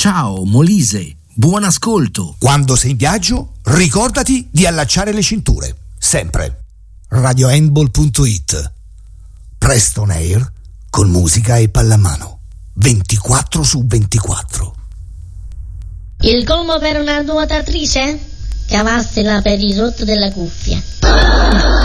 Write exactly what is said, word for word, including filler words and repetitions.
Ciao Molise, buon ascolto. Quando sei in viaggio, ricordati di allacciare le cinture, sempre. radio handball punto it. Preston Air con musica e pallamano. ventiquattro su ventiquattro. Il colmo per una nuotatrice? Cavassela per i rotto della cuffia.